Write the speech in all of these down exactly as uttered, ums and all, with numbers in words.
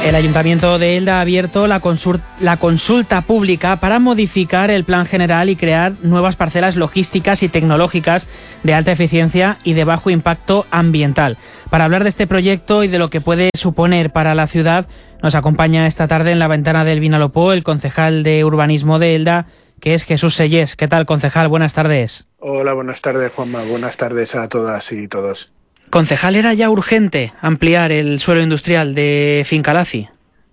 El Ayuntamiento de Elda ha abierto la, consur- la consulta pública para modificar el plan general y crear nuevas parcelas logísticas y tecnológicas de alta eficiencia y de bajo impacto ambiental. Para hablar de este proyecto y de lo que puede suponer para la ciudad, nos acompaña esta tarde en la ventana del Vinalopó el concejal de urbanismo de Elda, que es Jesús Sellés. ¿Qué tal, concejal? Buenas tardes. Hola, buenas tardes, Juanma. Buenas tardes a todas y todos. Concejal, ¿era ya urgente ampliar el suelo industrial de Fincalazi?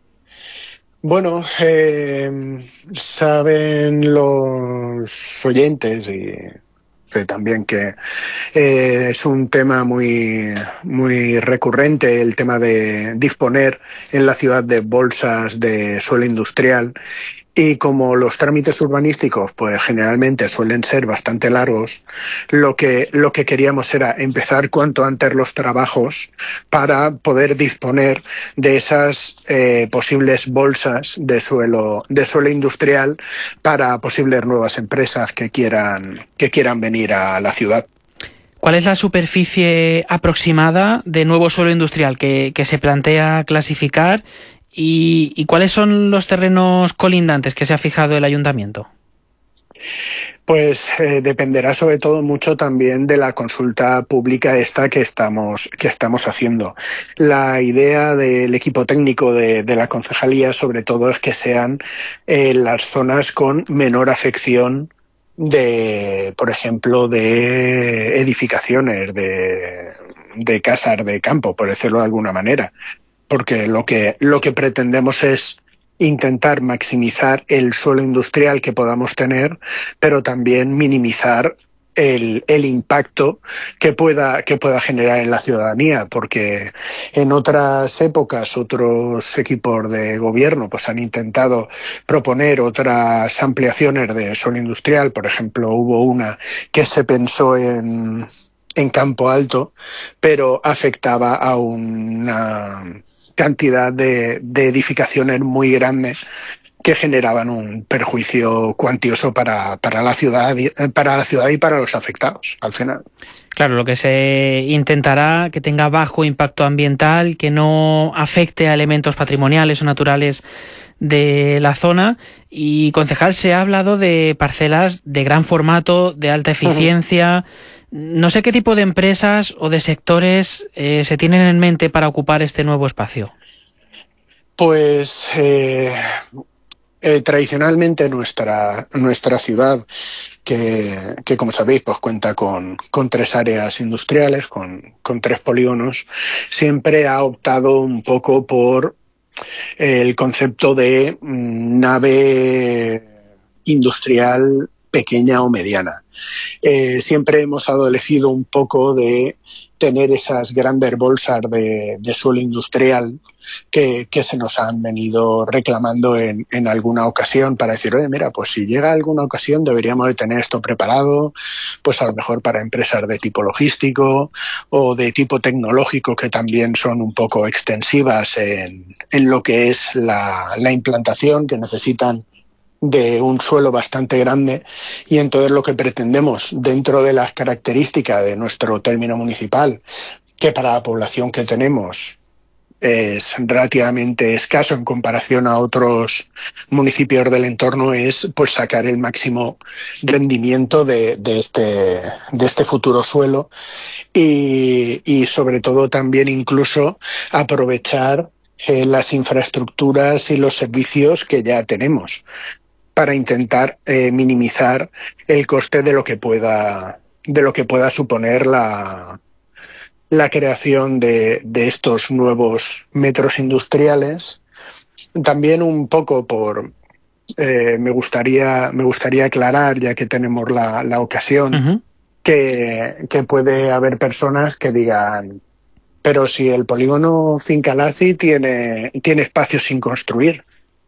Bueno, eh, saben los oyentes y usted también que eh, es un tema muy, muy recurrente, el tema de disponer en la ciudad de bolsas de suelo industrial. Y como los trámites urbanísticos pues generalmente suelen ser bastante largos, lo que, lo que queríamos era empezar cuanto antes los trabajos para poder disponer de esas eh, posibles bolsas de suelo, de suelo industrial para posibles nuevas empresas que quieran, que quieran venir a la ciudad. ¿Cuál es la superficie aproximada de nuevo suelo industrial que, que se plantea clasificar? ¿Y, ¿Y cuáles son los terrenos colindantes que se ha fijado el ayuntamiento? Pues eh, dependerá sobre todo mucho también de la consulta pública esta que estamos, que estamos haciendo. La idea del equipo técnico de, de la concejalía sobre todo es que sean eh, las zonas con menor afección de, por ejemplo, de edificaciones, de, de casas de campo, por decirlo de alguna manera. Porque lo que, lo que pretendemos es intentar maximizar el suelo industrial que podamos tener, pero también minimizar el, el impacto que pueda, que pueda generar en la ciudadanía, porque en otras épocas otros equipos de gobierno pues han intentado proponer otras ampliaciones de suelo industrial. Por ejemplo, hubo una que se pensó en en Campo Alto, pero afectaba a una cantidad de, de edificaciones muy grandes que generaban un perjuicio cuantioso para, para la ciudad, para la ciudad y para los afectados, al final. Claro, lo que se intentará que tenga bajo impacto ambiental, que no afecte a elementos patrimoniales o naturales de la zona. Y, concejal, se ha hablado de parcelas de gran formato, de alta eficiencia. No sé qué tipo de empresas o de sectores eh, se tienen en mente para ocupar este nuevo espacio. Pues eh, eh, tradicionalmente nuestra, nuestra ciudad, que, que como sabéis pues cuenta con, con tres áreas industriales, con, con tres polígonos, siempre ha optado un poco por el concepto de nave industrial pequeña o mediana. Eh, siempre hemos adolecido un poco de tener esas grandes bolsas de, de suelo industrial que, que se nos han venido reclamando en, en alguna ocasión para decir, oye, mira, pues si llega alguna ocasión deberíamos de tener esto preparado, pues a lo mejor para empresas de tipo logístico o de tipo tecnológico que también son un poco extensivas en, en lo que es la, la implantación, que necesitan de un suelo bastante grande. Y entonces lo que pretendemos dentro de las características de nuestro término municipal, que para la población que tenemos es relativamente escaso en comparación a otros municipios del entorno, es pues sacar el máximo rendimiento de, de, este, de este futuro suelo y, y sobre todo también incluso aprovechar eh, las infraestructuras y los servicios que ya tenemos, para intentar eh, minimizar el coste de lo que pueda, de lo que pueda suponer la, la creación de, de estos nuevos metros industriales. También un poco por eh, me gustaría me gustaría aclarar, ya que tenemos la, la ocasión, uh-huh. que, que puede haber personas que digan, pero si el polígono Fincalazi tiene, tiene espacios sin construir.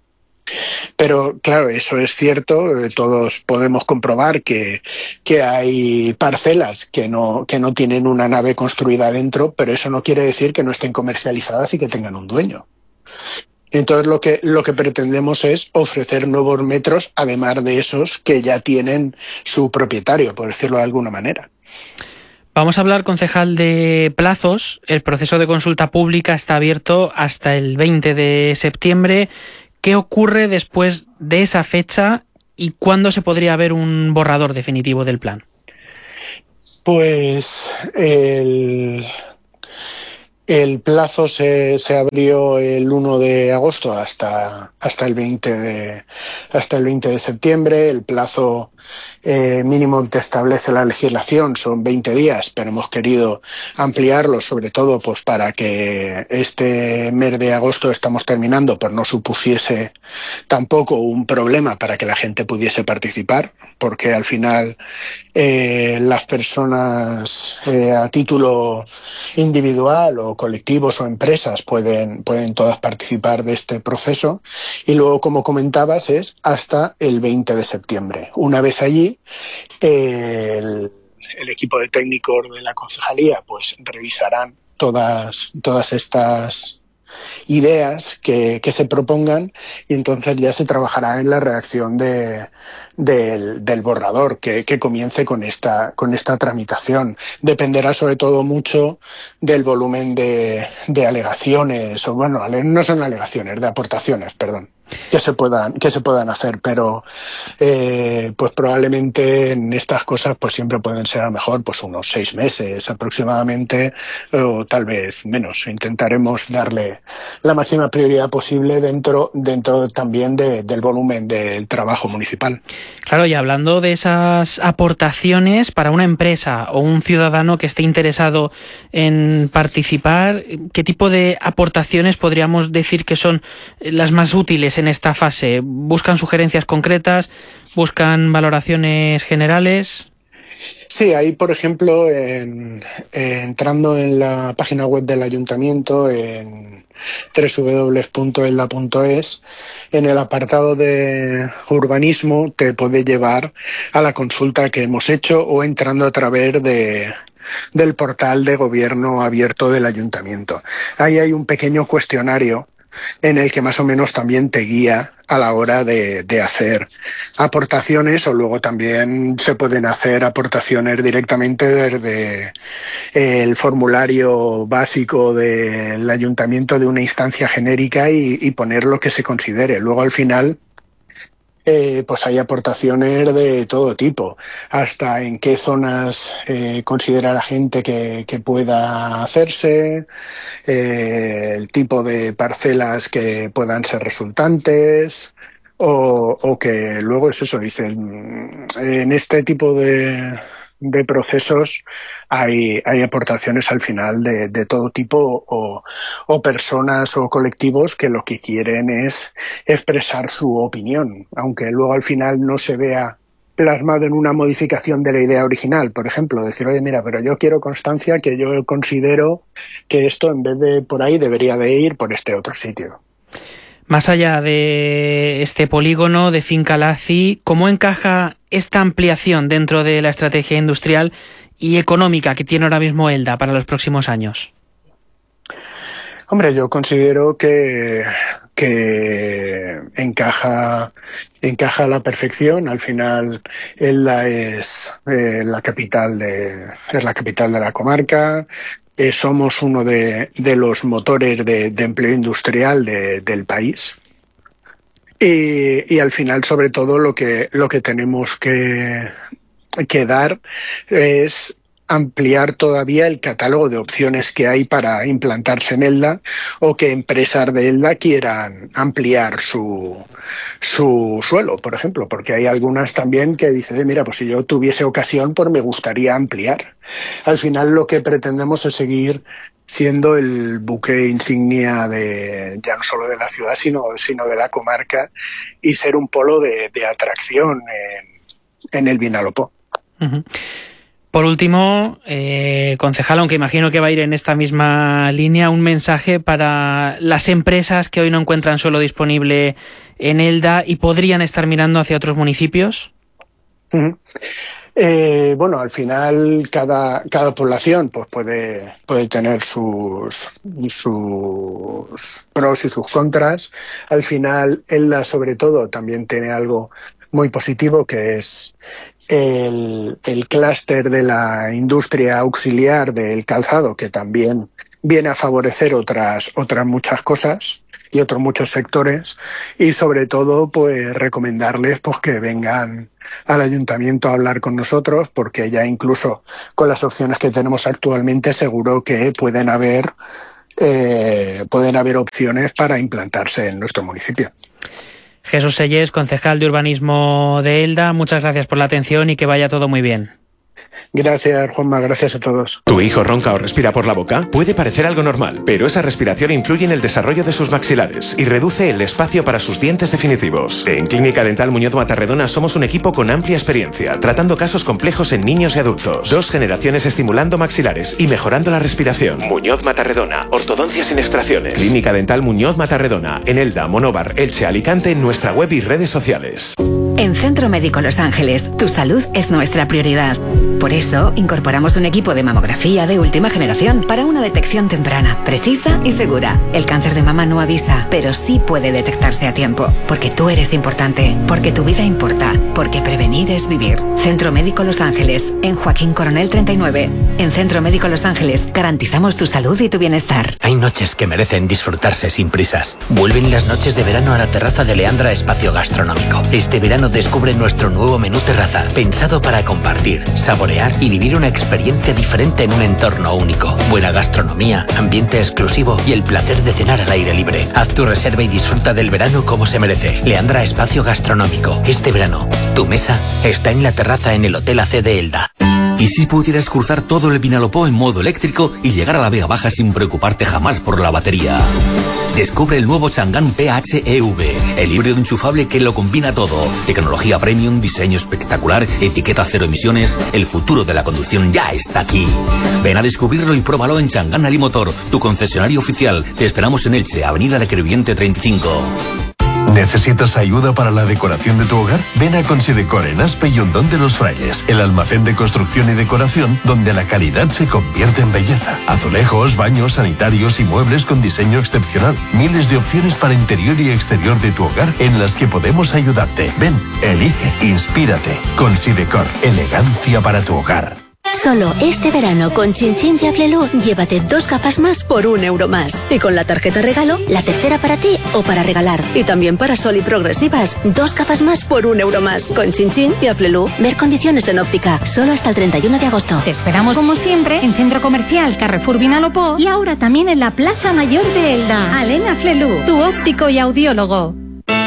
Pero claro, eso es cierto, todos podemos comprobar que, que hay parcelas que no, que no tienen una nave construida dentro, pero eso no quiere decir que no estén comercializadas y que tengan un dueño. Entonces lo que, lo que pretendemos es ofrecer nuevos metros, además de esos que ya tienen su propietario, por decirlo de alguna manera. Vamos a hablar, concejal, de plazos. El proceso de consulta pública está abierto hasta el veinte de septiembre. ¿Qué ocurre después de esa fecha y cuándo se podría ver un borrador definitivo del plan? Pues el, el plazo se, se abrió el uno de agosto hasta, hasta, el veinte de, hasta el veinte de septiembre. El plazo eh, mínimo que establece la legislación son veinte días, pero hemos querido ampliarlo, sobre todo pues para que este mes de agosto estamos terminando, pues no supusiese tampoco un problema para que la gente pudiese participar, porque al final eh, las personas eh, a título individual o colectivos o empresas pueden, pueden todas participar de este proceso, y luego, como comentabas, es hasta el veinte de septiembre. Una vez allí, eh, el, el equipo de técnicos de la concejalía pues revisarán todas, todas estas ideas que, que se propongan, y entonces ya se trabajará en la redacción de, del, del borrador que, que comience con esta, con esta tramitación. Dependerá sobre todo mucho del volumen de, de alegaciones, o bueno, no son alegaciones, de aportaciones, perdón, que se puedan, que se puedan hacer, pero eh, pues probablemente en estas cosas pues siempre pueden ser a lo mejor pues unos seis meses aproximadamente, o tal vez menos. Intentaremos darle la máxima prioridad posible dentro, dentro también de, del volumen del trabajo municipal. Claro, y hablando de esas aportaciones para una empresa o un ciudadano que esté interesado en participar, ¿qué tipo de aportaciones podríamos decir que son las más útiles en esta fase? ¿Buscan sugerencias concretas? ¿Buscan valoraciones generales? Sí, ahí, por ejemplo, en, eh, entrando en la página web del ayuntamiento, en doble u doble u doble u punto elda punto es, en el apartado de urbanismo te puede llevar a la consulta que hemos hecho, o entrando a través de, del portal de gobierno abierto del ayuntamiento. Ahí hay un pequeño cuestionario en el que más o menos también te guía a la hora de, de hacer aportaciones, o luego también se pueden hacer aportaciones directamente desde el formulario básico del ayuntamiento de una instancia genérica y, y poner lo que se considere. Luego, al final, Eh, pues hay aportaciones de todo tipo, hasta en qué zonas eh, considera la gente que, que pueda hacerse, eh, el tipo de parcelas que puedan ser resultantes, o, o que luego es eso, dicen, en este tipo de, de procesos hay, hay aportaciones al final de, de todo tipo, o, o personas o colectivos que lo que quieren es expresar su opinión, aunque luego al final no se vea plasmado en una modificación de la idea original. Por ejemplo, decir, oye, mira, pero yo quiero constancia que yo considero que esto, en vez de por ahí, debería de ir por este otro sitio. Más allá de este polígono de Finca Laci, ¿cómo encaja esta ampliación dentro de la estrategia industrial y económica que tiene ahora mismo Elda para los próximos años? Hombre, yo considero que, que encaja, encaja a la perfección. Al final, Elda es eh, la capital de, es la capital de la comarca. Eh, somos uno de, de los motores de, de empleo industrial de, del país. Y, y al final, sobre todo, lo que, lo que tenemos que, que dar es ampliar todavía el catálogo de opciones que hay para implantarse en Elda, o que empresas de Elda quieran ampliar su, su suelo, por ejemplo, porque hay algunas también que dicen, mira, pues si yo tuviese ocasión, pues me gustaría ampliar. Al final lo que pretendemos es seguir siendo el buque insignia de, ya no solo de la ciudad, sino, sino de la comarca, y ser un polo de, de atracción en, en el Vinalopó. Uh-huh. Por último, eh, concejal, aunque imagino que va a ir en esta misma línea, un mensaje para las empresas que hoy no encuentran suelo disponible en Elda y podrían estar mirando hacia otros municipios. Uh-huh. Eh, bueno, al final cada, cada población pues puede, puede tener sus, sus pros y sus contras. Al final, Elda, sobre todo, también tiene algo muy positivo, que es el, el clúster de la industria auxiliar del calzado, que también viene a favorecer otras, otras muchas cosas y otros muchos sectores, y sobre todo pues recomendarles pues que vengan al ayuntamiento a hablar con nosotros, porque ya incluso con las opciones que tenemos actualmente seguro que pueden haber eh, pueden haber opciones para implantarse en nuestro municipio. Jesús Selles, concejal de urbanismo de Elda, muchas gracias por la atención y que vaya todo muy bien. Gracias, Juanma, gracias a todos. ¿Tu hijo ronca o respira por la boca? Puede parecer algo normal, pero esa respiración influye en el desarrollo de sus maxilares y reduce el espacio para sus dientes definitivos. En Clínica Dental Muñoz Matarredona somos un equipo con amplia experiencia, tratando casos complejos en niños y adultos. Dos generaciones estimulando maxilares y mejorando la respiración. Muñoz Matarredona, ortodoncia sin extracciones. Clínica Dental Muñoz Matarredona, en Elda, Monóvar, Elche, Alicante, en nuestra web y redes sociales. En Centro Médico Los Ángeles, tu salud es nuestra prioridad. Por eso, incorporamos un equipo de mamografía de última generación para una detección temprana, precisa y segura. El cáncer de mama no avisa, pero sí puede detectarse a tiempo. Porque tú eres importante, porque tu vida importa, porque prevenir es vivir. Centro Médico Los Ángeles, en Joaquín Coronel treinta y nueve. En Centro Médico Los Ángeles garantizamos tu salud y tu bienestar. Hay noches que merecen disfrutarse sin prisas. Vuelven las noches de verano a la terraza de Leandra Espacio Gastronómico. Este verano descubre nuestro nuevo menú terraza, pensado para compartir, saborear y vivir una experiencia diferente en un entorno único. Buena gastronomía, ambiente exclusivo y el placer de cenar al aire libre. Haz tu reserva y disfruta del verano como se merece. Leandra Espacio Gastronómico. Este verano, tu mesa está en la terraza en el Hotel A C de Elda. ¿Y si pudieras cruzar todo el Vinalopó en modo eléctrico y llegar a la Vega Baja sin preocuparte jamás por la batería? Descubre el nuevo Chang'an P H E V, el híbrido enchufable que lo combina todo. Tecnología premium, diseño espectacular, etiqueta cero emisiones. El futuro de la conducción ya está aquí. Ven a descubrirlo y pruébalo en Chang'an Alimotor, tu concesionario oficial. Te esperamos en Elche, Avenida de Crevillente treinta y cinco. ¿Necesitas ayuda para la decoración de tu hogar? Ven a Considecor en Aspe y Hondón de los Frailes, el almacén de construcción y decoración donde la calidad se convierte en belleza. Azulejos, baños, sanitarios y muebles con diseño excepcional. Miles de opciones para interior y exterior de tu hogar en las que podemos ayudarte. Ven, elige, inspírate. Considecor, elegancia para tu hogar. Solo este verano con Chin Chin de Aflelu, llévate dos gafas más por un euro más. Y con la tarjeta regalo, la tercera para ti o para regalar. Y también para Sol y Progresivas, dos gafas más por un euro más. Con Chin Chin de Aflelu, ver condiciones en óptica, solo hasta el treinta y uno de agosto. Te esperamos como siempre en Centro Comercial Carrefour Vinalopó y ahora también en la Plaza Mayor de Elda. Alena Aflelu, tu óptico y audiólogo.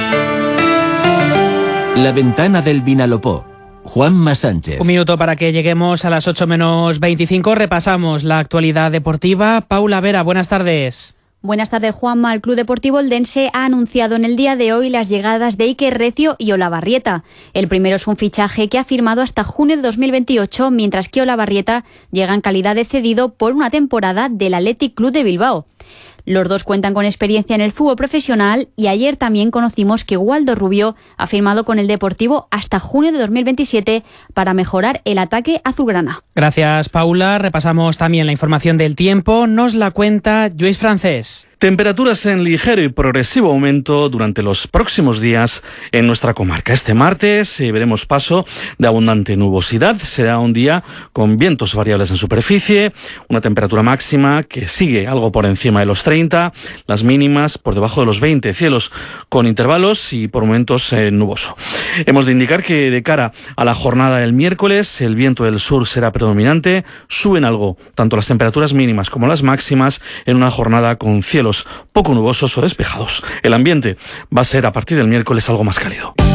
La ventana del Vinalopó. Juanma Sánchez. Un minuto para que lleguemos a las ocho menos veinticinco. Repasamos la actualidad deportiva. Paula Vera, buenas tardes. Buenas tardes, Juanma. El Club Deportivo Eldense ha anunciado en el día de hoy las llegadas de Iker Recio y Olavarrieta. El primero es un fichaje que ha firmado hasta junio de dos mil veintiocho, mientras que Olavarrieta llega en calidad de cedido por una temporada del Athletic Club de Bilbao. Los dos cuentan con experiencia en el fútbol profesional y ayer también conocimos que Waldo Rubio ha firmado con el Deportivo hasta junio de dos mil veintisiete para mejorar el ataque azulgrana. Gracias, Paula. Repasamos también la información del tiempo. Nos la cuenta Lluís Francés. Temperaturas en ligero y progresivo aumento durante los próximos días en nuestra comarca. Este martes eh, veremos paso de abundante nubosidad. Será un día con vientos variables en superficie, una temperatura máxima que sigue algo por encima de los treinta, las mínimas por debajo de los veinte, cielos con intervalos y por momentos eh, nuboso. Hemos de indicar que de cara a la jornada del miércoles, el viento del sur será predominante, suben algo tanto las temperaturas mínimas como las máximas en una jornada con cielos poco nubosos o despejados. El ambiente va a ser a partir del miércoles algo más cálido.